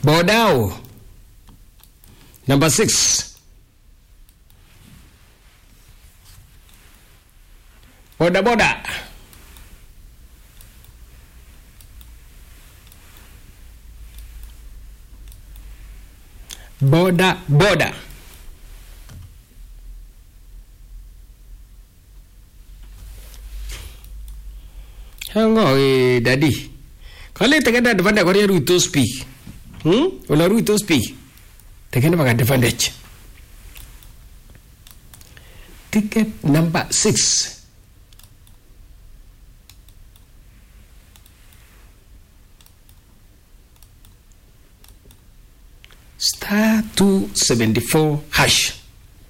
Bodao. Number 6. Boda boda. Boda boda. Hango daddy. Kale tegada advantage kore ruito speak. Ola ruito speak. Tegada baga advantage. Ticket number 6. *274#.